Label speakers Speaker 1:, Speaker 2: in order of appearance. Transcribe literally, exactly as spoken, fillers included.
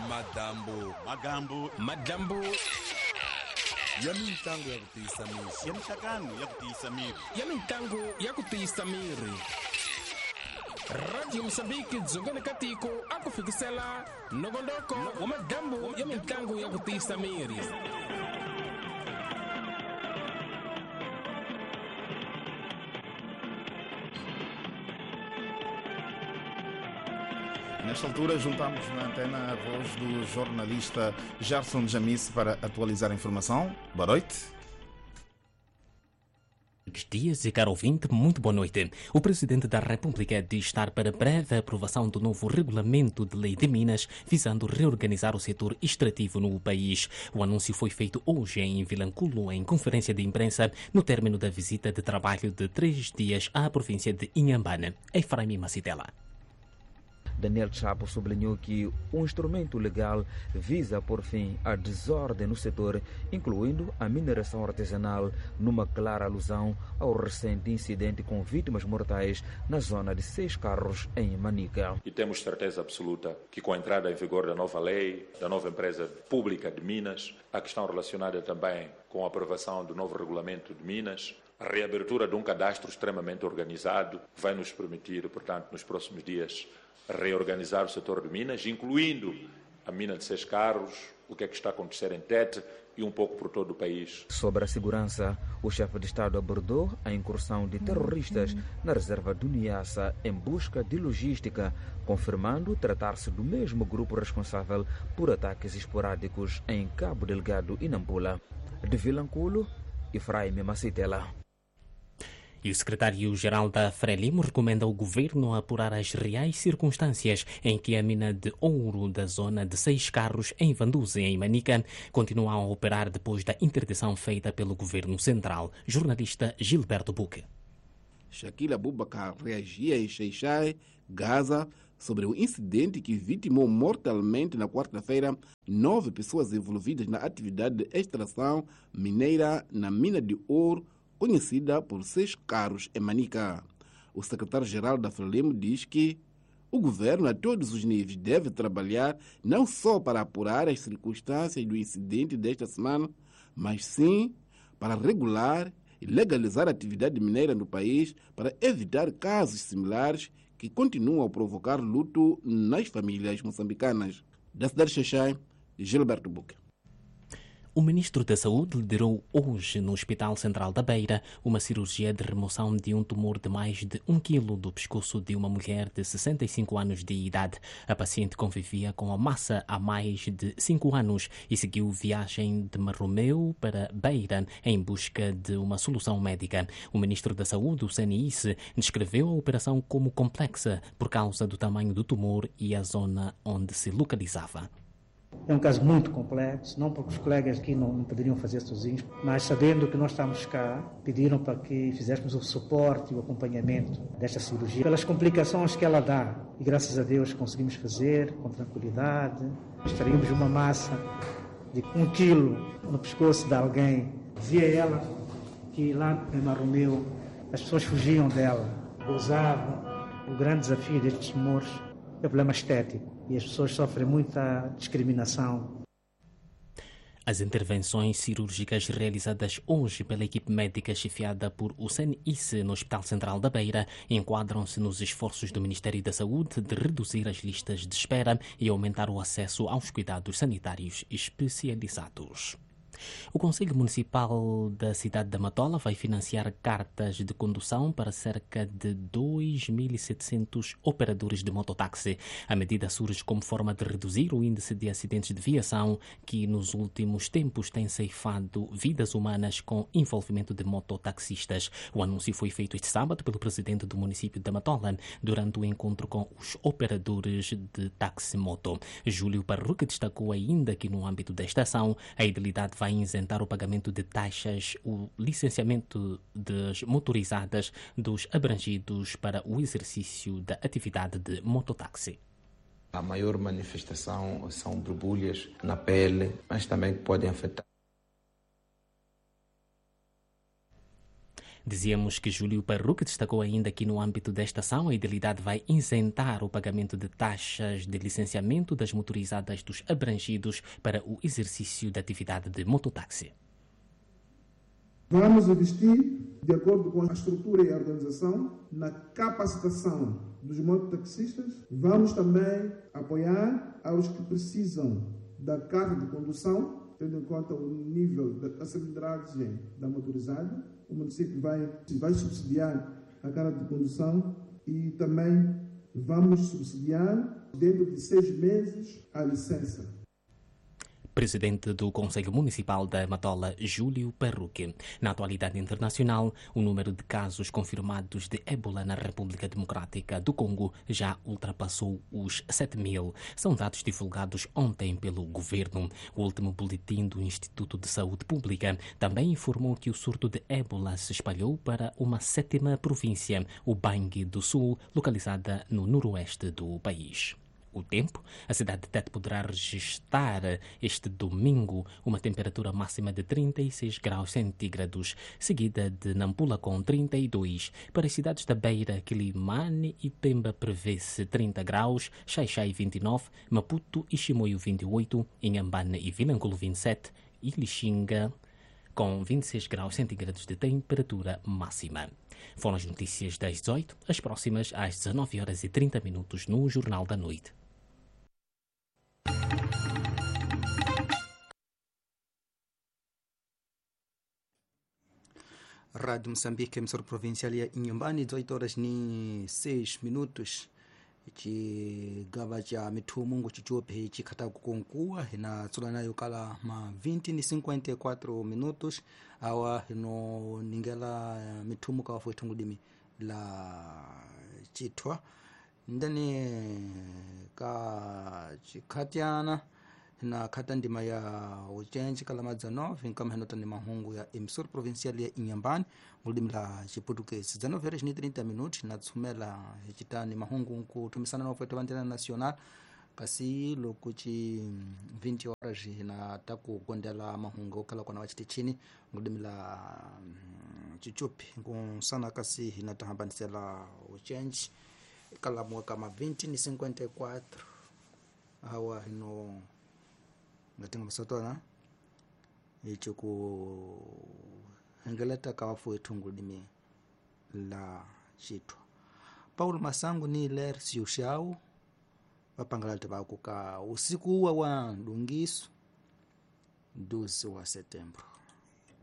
Speaker 1: Madambo.
Speaker 2: Magambo.
Speaker 3: Madambo.
Speaker 1: Ya mintango ya kutisa misi.
Speaker 2: Ya mshakano ya kutisa miri.
Speaker 3: Ya mintango ya kutisa miri. Radio Msambiki dzongole katiko akufikisela nogondoko wa madambo ya mintango ya kutisa miri.
Speaker 4: Nesta altura, juntamos na antena a voz do jornalista Gerson Jamice para atualizar a informação. Boa noite.
Speaker 5: Buenos dias e caro ouvinte, muito boa noite. O Presidente da República diz estar para breve aprovação do novo regulamento de lei de Minas, visando reorganizar o setor extrativo no país. O anúncio foi feito hoje em Vilanculo, em conferência de imprensa, no término da visita de trabalho de três dias à província de Inhambane. Efraim Macitela.
Speaker 6: Daniel Chapo sublinhou que o instrumento legal visa pôr fim à desordem no setor, incluindo a mineração artesanal, numa clara alusão ao recente incidente com vítimas mortais na zona de Seis Carros, em Manica.
Speaker 7: E temos certeza absoluta que com a entrada em vigor da nova lei, da nova empresa pública de Minas, a questão relacionada também com a aprovação do novo regulamento de Minas, a reabertura de um cadastro extremamente organizado vai nos permitir, portanto, nos próximos dias, reorganizar o setor de Minas, incluindo a mina de Seis Carros, o que é que está a acontecer em Tete e um pouco por todo o país.
Speaker 6: Sobre a segurança, o chefe de Estado abordou a incursão de terroristas na reserva do Niassa em busca de logística, confirmando tratar-se do mesmo grupo responsável por ataques esporádicos em Cabo Delgado e Nampula. De Vilanculo, Efraim Macitela.
Speaker 5: E o secretário-geral da Frelimo recomenda ao governo apurar as reais circunstâncias em que a mina de ouro da zona de Seis Carros, em Vanduze, em Manica, continua a operar depois da interdição feita pelo governo central. Jornalista Gilberto Buque.
Speaker 8: Shakil Abubakar reagia em Xai-Xai, Gaza, sobre o incidente que vitimou mortalmente na quarta-feira nove pessoas envolvidas na atividade de extração mineira na mina de ouro, conhecida por Seis Carros em Manica. O secretário-geral da Frelimo diz que o governo, a todos os níveis, deve trabalhar não só para apurar as circunstâncias do incidente desta semana, mas sim para regular e legalizar a atividade mineira no país para evitar casos similares que continuam a provocar luto nas famílias moçambicanas. Da cidade de Xai-Xai, Gilberto Buque.
Speaker 5: O ministro da Saúde liderou hoje no Hospital Central da Beira uma cirurgia de remoção de um tumor de mais de um quilo do pescoço de uma mulher de sessenta e cinco anos de idade. A paciente convivia com a massa há mais de cinco anos e seguiu viagem de Marromeu para Beira em busca de uma solução médica. O ministro da Saúde, o Senice, descreveu a operação como complexa por causa do tamanho do tumor e a zona onde se localizava.
Speaker 9: É um caso muito complexo, não porque os colegas aqui não, não poderiam fazer sozinhos, mas sabendo que nós estamos cá, pediram para que fizéssemos o suporte e o acompanhamento desta cirurgia, pelas complicações que ela dá. E graças a Deus conseguimos fazer com tranquilidade. Extraímos uma massa de um quilo no pescoço de alguém. Via ela que lá em Marromeu as pessoas fugiam dela, gozavam. O grande desafio destes tumores é o problema estético. E as pessoas sofrem muita discriminação.
Speaker 5: As intervenções cirúrgicas realizadas hoje pela equipe médica chefiada por Hussein Isse no Hospital Central da Beira enquadram-se nos esforços do Ministério da Saúde de reduzir as listas de espera e aumentar o acesso aos cuidados sanitários especializados. O Conselho Municipal da cidade da Matola vai financiar cartas de condução para cerca de dois mil e setecentos operadores de mototáxi. A medida surge como forma de reduzir o índice de acidentes de viação que nos últimos tempos tem ceifado vidas humanas com envolvimento de mototaxistas. O anúncio foi feito este sábado pelo presidente do município da Matola durante o encontro com os operadores de táxi-moto. Júlio Parruque destacou ainda que no âmbito desta ação a idilidade vai isentar o pagamento de taxas, o licenciamento das motorizadas dos abrangidos para o exercício da atividade de mototáxi.
Speaker 10: A maior manifestação são borbulhas na pele, mas também podem afetar.
Speaker 5: Dizíamos que Júlio Parruque destacou ainda que no âmbito desta ação a Idealidade vai isentar o pagamento de taxas de licenciamento das motorizadas dos abrangidos para o exercício da atividade de mototáxi.
Speaker 11: Vamos investir, de acordo com a estrutura e a organização, na capacitação dos mototaxistas. Vamos também apoiar aos que precisam da carta de condução, tendo em conta o nível da aceleração da motorizada. O município vai, vai subsidiar a carta de condução e também vamos subsidiar, dentro de seis meses, a licença.
Speaker 5: Presidente do Conselho Municipal da Matola, Júlio Parruque. Na atualidade internacional, o número de casos confirmados de ébola na República Democrática do Congo já ultrapassou os sete mil. São dados divulgados ontem pelo governo. O último boletim do Instituto de Saúde Pública também informou que o surto de ébola se espalhou para uma sétima província, o Bangi do Sul, localizada no noroeste do país. O tempo, a cidade de Tete poderá registrar este domingo uma temperatura máxima de trinta e seis graus centígrados, seguida de Nampula com trinta e dois. Para as cidades da Beira, Quilimane e Pemba prevê-se trinta graus, Xai-Xai vinte e nove, Maputo e Chimoio vinte e oito, Inhambane e Vilanculo vinte e sete e Lixinga com vinte e seis graus centígrados de temperatura máxima. Foram as notícias das dezoito, as próximas às dezanove horas e trinta minutos no Jornal da Noite.
Speaker 12: Rádio Moçambique, emissora provincial ya Inhambane, dezoito horas ni seis minutos. Ichi gava cha mithumungu chichope ichi kata kukonkua hina tsula nayo kala ma vinte ni cinquenta e quatro minutos. Awa hino ningela mithumu kawa foi tungudimi la chitwa ndani ka chikatiana na kata ndima ya ujenzi kala madzanove kama hino tani mahungu ya emissora provincial ya Inhambane ngudimi la chiportuguês dezanove horas ni trinta minutos na tsumela chitani mahungu kutumisana na oferta bandera nacional kasi lokuchi vinte horas na taku gondela mahungu kala kwa wachiti chini ngudimi la chichupi ngusana kasi hina tahambanisela ujenzi kala mwaka ma vinte ni cinquenta e quatro hawa hino ngatinga masotona icho ku hengeleta kawafu etungudimi la chitwa Paulo Masango ni ler siushau wapangalate bakuka usiku wa ndungisu doze wa setembro.